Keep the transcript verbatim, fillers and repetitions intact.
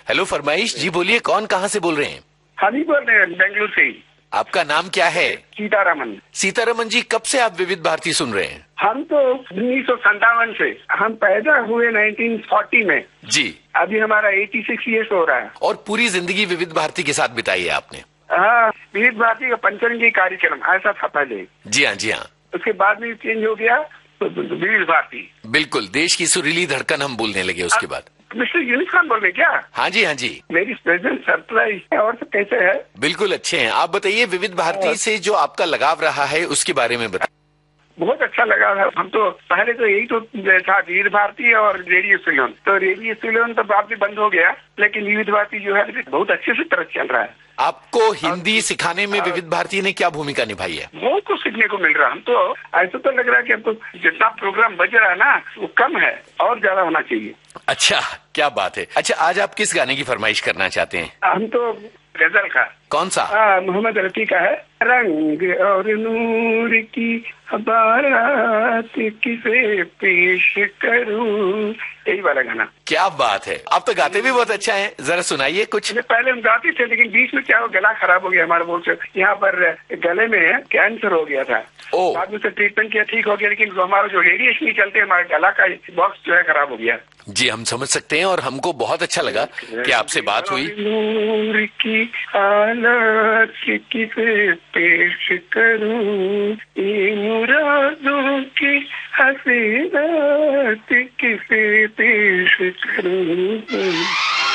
Hello फरमाइश जी, बोलिए कौन कहाँ से बोल रहे हैं? हम ही बोल रहे हैं बेंगलुरु से ही। आपका नाम क्या है? सीतारमन। सीतारमन जी, कब से आप विविध भारती सुन रहे हैं? हम तो उन्नीस सौ संतावन से, हम पैदा हुए नाइनटीन फोर्टी में जी। अभी हमारा छियासी इयर्स हो रहा है। और पूरी जिंदगी विविध भारती के साथ बिताई है आपने? हाँ, विविध भारती का पंचरंगी कार्यक्रम ऐसा था पहले। जी हाँ, जी हाँ। उसके बाद में चेंज हो गया तो विविध भारती। बिल्कुल, देश की सुरीली धड़कन हम बोलने लगे उसके बाद। मिस्टर यूनिस खान बोल रहे क्या? हाँ जी, हाँ जी। मेरी प्रेजेंट सरप्राइज है। और सब कैसे है? बिल्कुल अच्छे हैं। आप बताइए, विविध भारती से जो आपका लगाव रहा है उसके बारे में बताइए। बहुत अच्छा लगा है। हम तो पहले तो यही तो था, विविध भारती और रेडियो सिलोन। तो रेडियो सिलोन तो बाद में बंद हो गया, लेकिन विविध भारती जो है बहुत अच्छे से तरह चल रहा है। आपको हिंदी सिखाने में विविध भारती ने क्या भूमिका निभाई है? बहुत कुछ सीखने को मिल रहा है। हम तो ऐसा तो लग रहा है कि हमको जितना प्रोग्राम बज रहा है ना वो कम है, और ज्यादा होना चाहिए। अच्छा, क्या बात है। अच्छा, आज आप किस गाने की फरमाइश करना चाहते हैं? हम तो गजल का। कौन सा? हाँ, मोहम्मद रफी का है। रंग और नूर की बारात किसे पेश करूं, यही वाला गाना। क्या बात है, आप तो गाते भी बहुत अच्छा है। जरा सुनाइए कुछ। पहले हम गाते थे, लेकिन बीच में क्या हो, गला खराब हो गया हमारा। बहुत से यहाँ पर गले में कैंसर हो गया था। बाद में से ट्रीटमेंट किया, ठीक हो गया, लेकिन हमारा जो रेडिएशन चलते हमारे गला का बॉक्स जो है खराब हो गया। जी, हम समझ सकते हैं और हमको बहुत अच्छा लगा कि आपसे बात हुई। नूर की हालत किसे पेश करूं, ये मुरादों की हसीनात किसे पेश करूं।